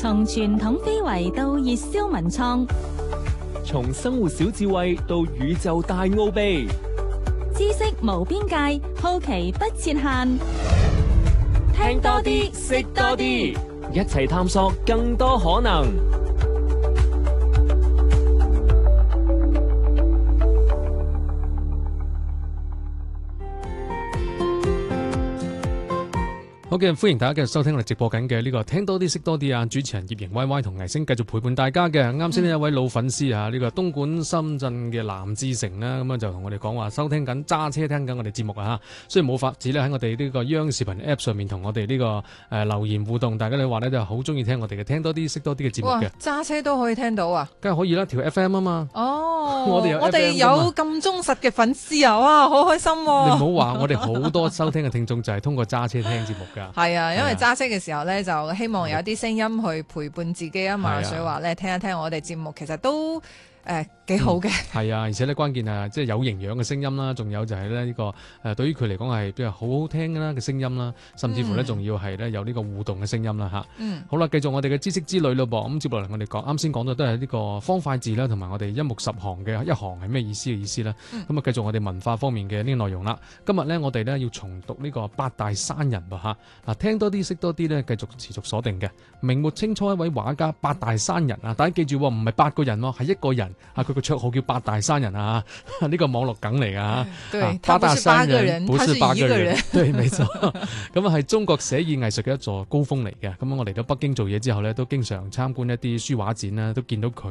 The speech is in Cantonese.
從傳統非遺到熱銷文創， 從生活小智慧到宇宙大奧秘， 知識無邊界，好奇不設限。 聽多啲，識多啲，一齊探索更多可能。 好嘅，歡迎大家繼續收聽我哋直播緊嘅呢個聽多啲識多啲啊！主持人葉瑩 Y Y 同倪星繼續陪伴大家嘅。啱先呢一位老粉絲啊，呢個東莞深圳嘅南志成啦，咁樣就同我哋講話收聽緊揸車聽緊我哋節目啊！雖然冇法子咧喺我哋呢個央視頻 App 上面同我哋呢個留言互動，大家你話咧就好中意聽我哋嘅聽多啲識多啲嘅節目嘅。 揸車都可以聽到啊！ 梗係可以啦，條 FM 啊嘛。 哦， 我哋有咁忠實嘅粉絲啊！哇，好開心喎！ 你唔好話我哋好多收聽嘅聽眾就係通過揸車聽節目㗎。 係啊，因為揸車嘅時候咧，就希望有啲聲音去陪伴自己啊嘛，所以話咧聽一聽我哋節目，其實都幾好嘅。 係啊，而且咧關鍵係即係有營養嘅聲音啦，仲有就係咧呢個對於佢嚟講係比較好好聽啦嘅聲音啦，甚至乎咧仲要係咧有呢個互動嘅聲音啦嚇。好啦，繼續我哋嘅知識之旅咯噃。咁接落嚟我哋啱先講到都係呢個方塊字啦，同埋我哋一目十行嘅一行係咩意思嘅意思啦。咁啊繼續我哋文化方面嘅呢個內容啦。今日咧我哋咧要重讀呢個八大山人噃嚇。嗱，聽多啲識多啲咧，繼續持續鎖定嘅。明末清初一位畫家八大山人啊，大家記住唔係8個人喎，係一個人啊，佢個綽號叫八大山人啊，呢個網絡梗嚟噶。 對， 八大山人不是8個人， 對，沒錯。咁啊係中國寫意藝術嘅一座高峰嚟嘅。咁我嚟到北京做嘢之後咧，都經常參觀一啲書畫展啦，都見到佢